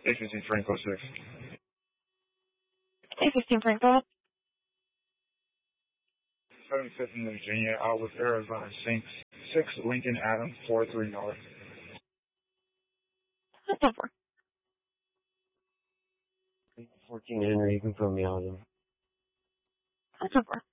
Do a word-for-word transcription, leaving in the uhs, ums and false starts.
A fifteen Franco six. A fifteen Franco. seventy-fifth in Virginia, out with Arizona Sinks. six Lincoln Adams, four three North. That's over. fourteen Henry, you can put me on them. That's over.